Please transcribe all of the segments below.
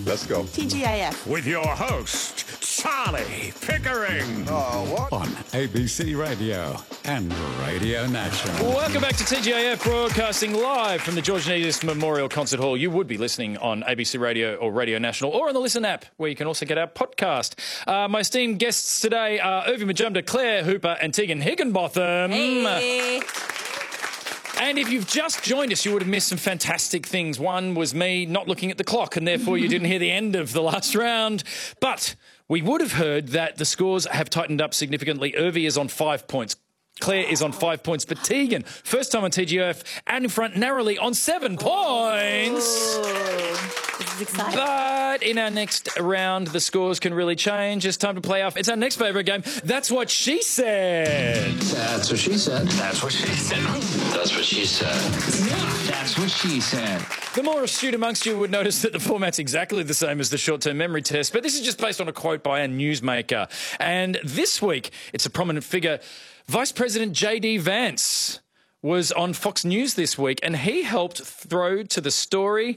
Let's go. TGIF. With your host, Charlie Pickering. What? On ABC Radio and Radio National. Welcome back to TGIF, broadcasting live from the George Negus Memorial Concert Hall. You would be listening on ABC Radio or Radio National or on the Listen app, where you can also get our podcast. My esteemed guests today are Urvi Majumdar, Claire Hooper and Tegan Higginbotham. Hey. And if you've just joined us, you would have missed some fantastic things. One was me not looking at the clock, and therefore you didn't hear the end of the last round. But we would have heard that the scores have tightened up significantly. Urvi is on 5 points. Claire is on 5 points, but Tegan, first time on TGIF, and in front narrowly on 7 points. This is exciting. But in our next round, the scores can really change. It's time to play off. It's our next favourite game. That's What She Said. That's what she said. That's what she said. That's what she said. That's what she said. The more astute amongst you would notice that the format's exactly the same as the short-term memory test, but this is just based on a quote by a newsmaker. And this week, it's a prominent figure. Vice President J.D. Vance was on Fox News this week, and he helped throw to this story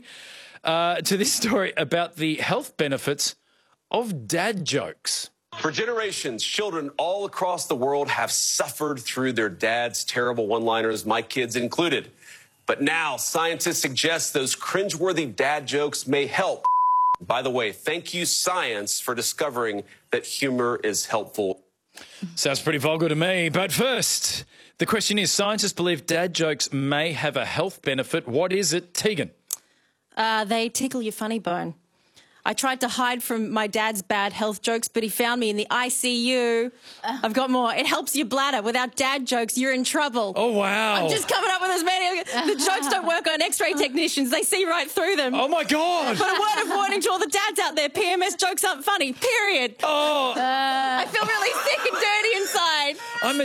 about the health benefits of dad jokes. For generations, children all across the world have suffered through their dad's terrible one-liners, my kids included. But now scientists suggest those cringeworthy dad jokes may help. By the way, thank you, science, for discovering that humor is helpful. Sounds pretty vulgar to me. But first, the question is, scientists believe dad jokes may have a health benefit. What is it, Tegan? They tickle your funny bone. I tried to hide from my dad's bad health jokes, but he found me in the ICU. I've got more. It helps your bladder. Without dad jokes, you're in trouble. Oh, wow. I'm just coming up with as many. The jokes don't work on X-ray technicians. They see right through them. Oh, my God. But a word of warning to all the dads out there, PMS jokes aren't funny, period. Oh. I feel really sick and dirty inside.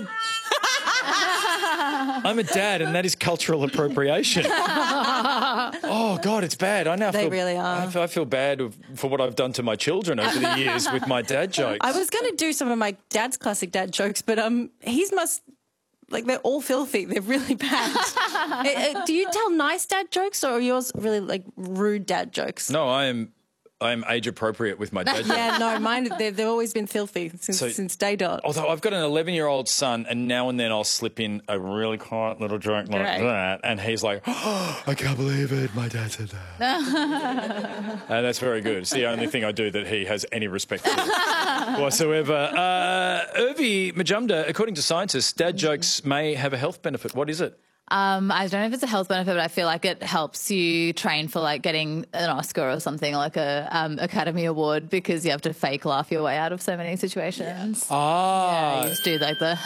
I'm a dad, and that is cultural appropriation. Oh, God, it's bad. I now They feel, really are. I feel bad for what I've done to my children over the years with my dad jokes. I was going to do some of my dad's classic dad jokes, but they're all filthy. They're really bad. Do you tell nice dad jokes, or are yours really like rude dad jokes? No, I am age appropriate with my dad jokes. Yeah, no, mine, they've always been filthy since day dot. Although I've got an 11-year-old son, and now and then I'll slip in a really quiet little joke like that, and he's like, oh, I can't believe it, my dad said that. And that's very good. It's the only thing I do that he has any respect for whatsoever. Urvi Majumdar, according to scientists, dad jokes may have a health benefit. What is it? I don't know if it's a health benefit, but I feel like it helps you train for like getting an Oscar or something, like a Academy Award, because you have to fake laugh your way out of so many situations. Ah. Yeah, you just do like the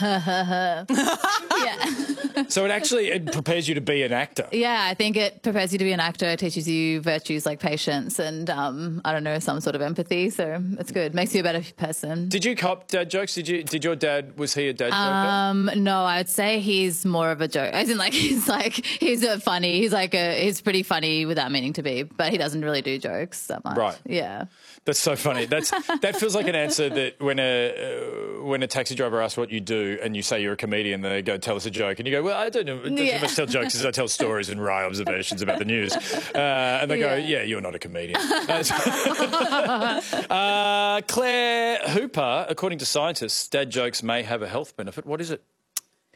yeah. So it prepares you to be an actor. Yeah, I think it prepares you to be an actor. It teaches you virtues like patience and, I don't know, some sort of empathy. So it's good. Makes you a better person. Did you cop dad jokes? Did your dad, was he a dad joker? No, I would say he's more of a joke. As in, he's funny. He's pretty funny without meaning to be, but he doesn't really do jokes that much. Right. Yeah. That's so funny. That feels like an answer that when a taxi driver asks what you do and you say you're a comedian, they go, tell us a joke. And you go, well, I don't know. I don't tell jokes as I tell stories and wry observations about the news. And they go, yeah, you're not a comedian. Claire Hooper, according to scientists, dad jokes may have a health benefit. What is it?